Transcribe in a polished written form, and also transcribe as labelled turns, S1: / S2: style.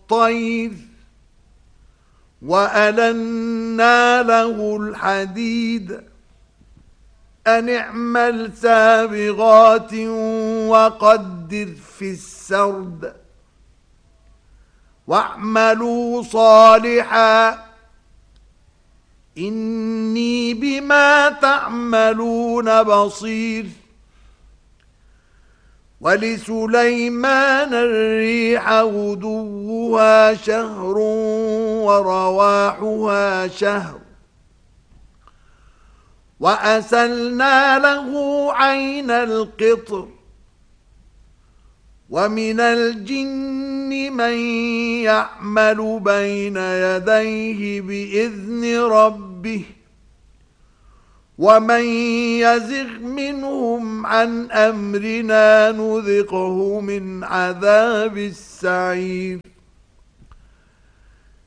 S1: الطير وألنا له الحديد أن اعمل سابغات وقدر في السرد واعملوا صالحا إني بما تعملون بصير. ولسليمان الريح غدوها شهر ورواحها شهر وأسلنا له عين القطر ومن الجن من يعمل بين يديه بإذن ربه ومن يزغ منهم عن أمرنا نذقه من عذاب السعير.